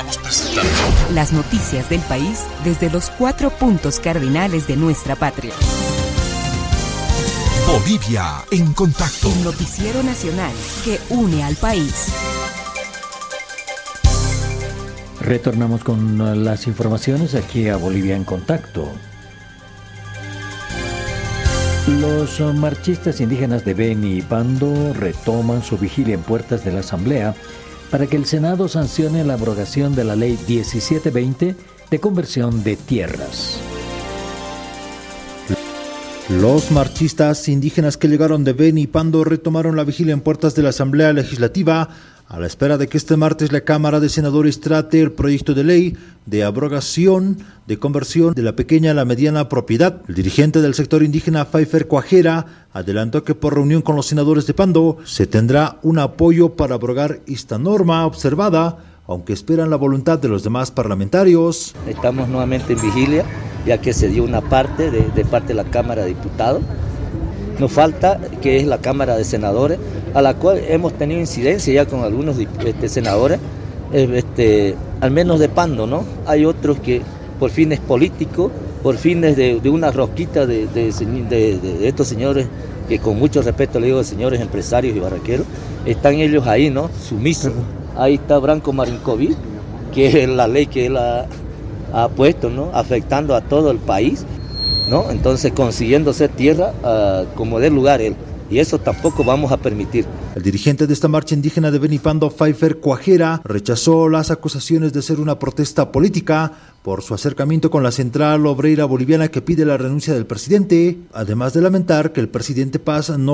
Estamos presentando las noticias del país desde los 4 puntos cardinales de nuestra patria. Bolivia en contacto. El noticiero nacional que une al país. Retornamos con las informaciones aquí a Bolivia en contacto. Los marchistas indígenas de Beni y Pando retoman su vigilia en puertas de la Asamblea para que el Senado sancione la abrogación de la Ley 1720 de conversión de tierras. Los marchistas indígenas que llegaron de Beni y Pando retomaron la vigilia en puertas de la Asamblea Legislativa a la espera de que este martes la Cámara de Senadores trate el proyecto de ley de abrogación de conversión de la pequeña a la mediana propiedad. El dirigente del sector indígena, Pfeiffer Cuajera, adelantó que por reunión con los senadores de Pando se tendrá un apoyo para abrogar esta norma observada, aunque esperan la voluntad de los demás parlamentarios. Estamos nuevamente en vigilia, ya que se dio una parte de parte de la Cámara de Diputados. Nos falta, que es la Cámara de Senadores, a la cual hemos tenido incidencia ya con algunos senadores, al menos de Pando, ¿no? Hay otros que por fines políticos, por fines de una rosquita de estos señores, que con mucho respeto le digo, señores empresarios y barraqueros, están ellos ahí, ¿no? Sumisos. Ahí está Branco Marinkovic, que es la ley que él ha puesto, ¿no? Afectando a todo el país, ¿no? Entonces consiguiéndose tierra como dé lugar él. Y eso tampoco vamos a permitir. El dirigente de esta marcha indígena de Beni y Pando, Pfeiffer Cuajera, rechazó las acusaciones de ser una protesta política por su acercamiento con la Central Obrera Boliviana, que pide la renuncia del presidente, además de lamentar que el presidente Paz no